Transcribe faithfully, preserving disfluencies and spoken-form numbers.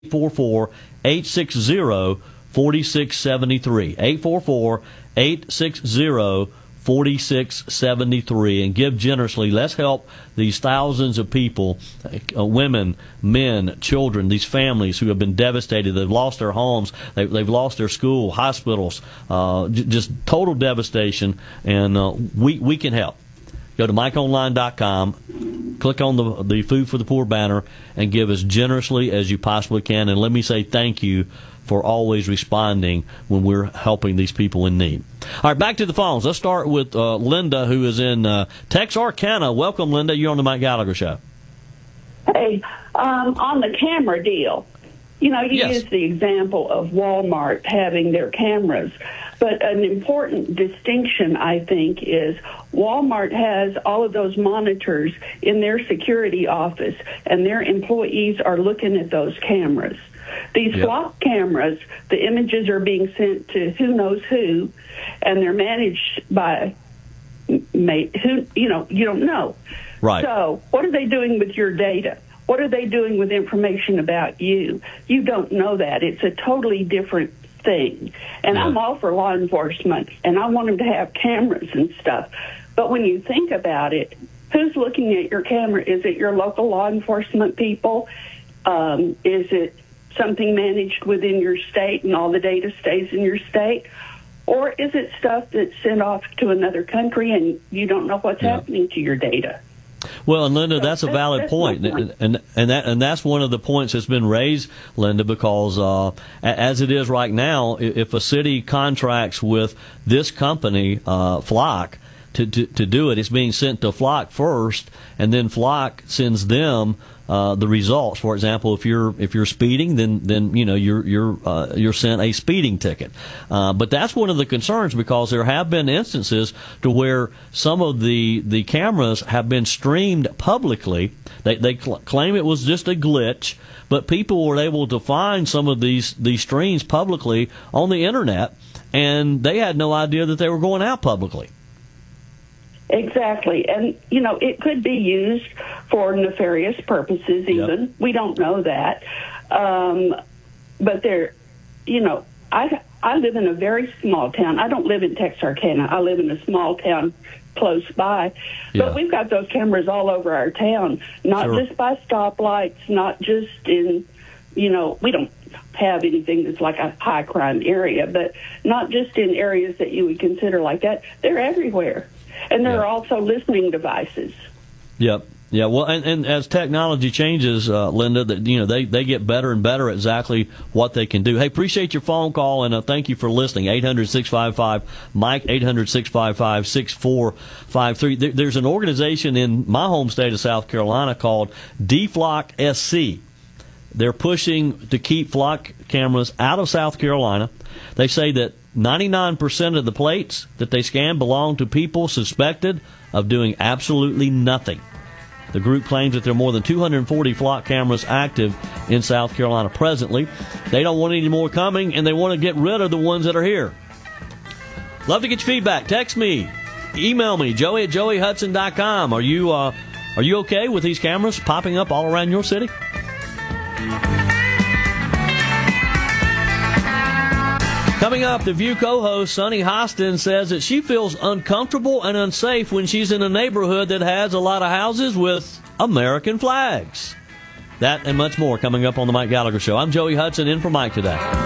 four four, eight six zero, four six seven three. eight four four, eight six zero, four six seven three. And give generously. Let's help these thousands of people, uh, women, men, children, these families who have been devastated. They've lost their homes. They've, they've lost their school, hospitals, uh, j- just total devastation. And uh, we, we can help. Go to mike online dot com, click on the the Food for the Poor banner, and give as generously as you possibly can. And let me say thank you for always responding when we're helping these people in need. All right, back to the phones. Let's start with uh, Linda, who is in uh, Texarkana. Welcome, Linda. You're on the Mike Gallagher Show. Hey, um, on the camera deal, you know, you Yes. use the example of Walmart having their cameras. But an important distinction, I think, is Walmart has all of those monitors in their security office, and their employees are looking at those cameras. These Yep. flock cameras, the images are being sent to who knows who, and they're managed by, mate, who, you know, you don't know. Right. So what are they doing with your data? What are they doing with information about you? You don't know that. It's a totally different thing. And Yeah. I'm all for law enforcement, and I want them to have cameras and stuff. But when you think about it, who's looking at your camera? Is it your local law enforcement people? Um, is it something managed within your state and all the data stays in your state? Or is it stuff that's sent off to another country and you don't know what's Yeah. happening to your data? Well, and Linda, that's a That's- valid that's point, my and point. and and that and that's one of the points that's been raised, Linda, because uh, a- as it is right now, i- if a city contracts with this company, uh, Flock, to, to to do it, it's being sent to Flock first, and then Flock sends them uh, the results. For example, if you're if you're speeding, then then you know you're you're uh, you're sent a speeding ticket. Uh, but that's one of the concerns, because there have been instances to where some of the the cameras have been streamed publicly. They they cl- claim it was just a glitch, but people were able to find some of these these streams publicly on the internet, and they had no idea that they were going out publicly. Exactly. And, you know, it could be used for nefarious purposes even. Yep. We don't know that. Um, but there, you know, I, I live in a very small town. I don't live in Texarkana. I live in a small town close by. Yeah. But we've got those cameras all over our town, not Sure. just by stoplights, not just in, you know, we don't have anything that's like a high crime area, but not just in areas that you would consider like that. They're everywhere. And there Yeah. are also listening devices. Yep. Yeah. Well, and, and as technology changes, uh, Linda, that you know they, they get better and better at exactly what they can do. Hey, appreciate your phone call, and uh, thank you for listening. eight hundred, six five five, Mike, eight hundred, six five five, six four five three. There, there's an organization in my home state of South Carolina called D Flock S C. They're pushing to keep flock cameras out of South Carolina. They say that ninety-nine percent of the plates that they scan belong to people suspected of doing absolutely nothing. The group claims that there are more than two hundred forty flock cameras active in South Carolina presently. They don't want any more coming, and they want to get rid of the ones that are here. Love to get your feedback. Text me. Email me, joey at joey hudson dot com. Are you, uh, are you okay with these cameras popping up all around your city? Coming up, The View co-host Sunny Hostin says that she feels uncomfortable and unsafe when she's in a neighborhood that has a lot of houses with American flags. That and much more coming up on The Mike Gallagher Show. I'm Joey Hudson, in for Mike today.